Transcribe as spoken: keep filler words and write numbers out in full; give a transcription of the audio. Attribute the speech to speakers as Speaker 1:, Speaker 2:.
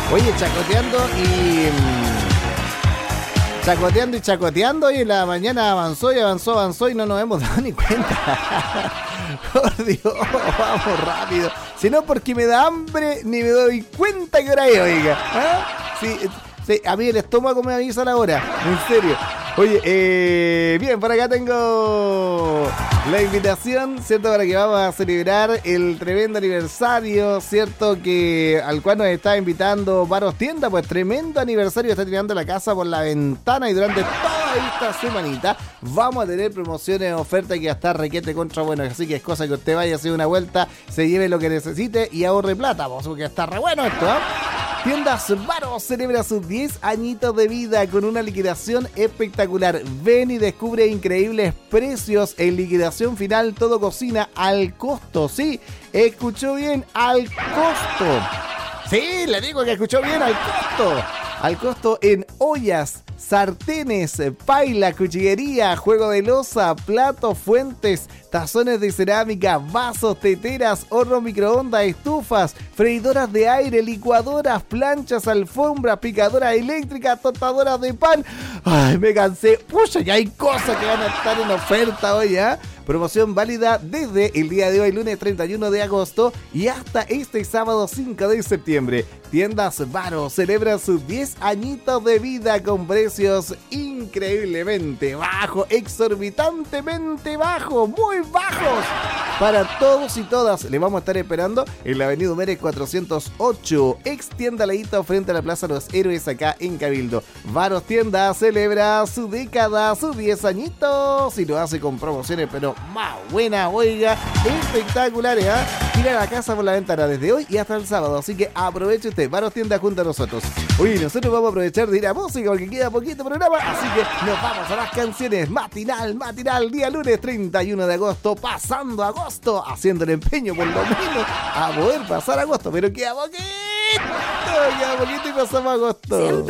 Speaker 1: Oye, chacoteando y... Chacoteando y chacoteando, y en la mañana avanzó y avanzó, avanzó y no nos hemos dado ni cuenta. Por Dios, vamos rápido. Si no, porque me da hambre, ni me doy cuenta que hora es, oiga. ¿Ah? Sí, sí, a mí el estómago me avisa la hora, en serio. Oye, eh, bien, por acá tengo la invitación, ¿cierto? Para que vamos a celebrar el tremendo aniversario, ¿cierto? Que al cual nos está invitando Varos Tienda, pues tremendo aniversario, está tirando la casa por la ventana y durante toda esta semanita vamos a tener promociones, ofertas que hasta requete contra bueno, así que es cosa que usted vaya a hacer una vuelta, se lleve lo que necesite y ahorre plata, pues, porque está re bueno esto, ¿eh? Tiendas Varos celebra sus diez añitos de vida con una liquidación espectacular. Ven y descubre increíbles precios en liquidación final, todo cocina al costo. Sí, escuchó bien, al costo. Sí, le digo que escuchó bien, al costo. Al costo en ollas, sartenes, paila, cuchillería, juego de loza, platos, fuentes, tazones de cerámica, vasos, teteras, hornos microondas, estufas, freidoras de aire, licuadoras, planchas, alfombras, picadoras eléctricas, tostadoras de pan. Ay, me cansé. Pucha, ya hay cosas que van a estar en oferta hoy, ¿eh? Promoción válida desde el día de hoy, lunes treinta y uno de agosto, y hasta este sábado cinco de septiembre. Tiendas Varos celebra sus diez añitos de vida con precios increíblemente bajos, exorbitantemente bajos, muy bajos. Para todos y todas, le vamos a estar esperando en la avenida Humérez cuatrocientos ocho, ex tienda Leito, frente a la Plaza Los Héroes, acá en Cabildo. Varos Tienda celebra su década, sus diez añitos, y lo hace con promociones, pero más buena, oiga, espectaculares, ¿eh? Tira la casa por la ventana desde hoy y hasta el sábado, así que aproveche usted. Varos Tienda junto a nosotros. Oye, nosotros vamos a aprovechar de ir a música porque queda poquito programa, así que nos vamos a las canciones. Matinal, matinal, día lunes treinta y uno de agosto, pasando agosto, haciendo el empeño por lo menos a poder pasar agosto, pero queda poquito, queda poquito y pasamos agosto. Siempre.